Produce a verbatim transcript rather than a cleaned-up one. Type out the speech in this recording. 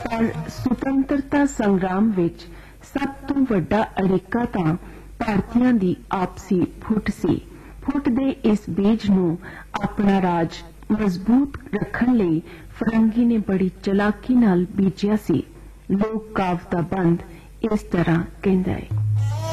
पर सुतंत्रता संग्राम विच सब तो वड्डा अड़िका तां भारतीयां दी आपसी फुट सी। फुट दे इस बीज नूं अपना राज मजबूत रखण लई फरंगी ने बड़ी चलाकी नाल बीजिया सी। लोक काव्य दा बंद इस तरह कहंदा है।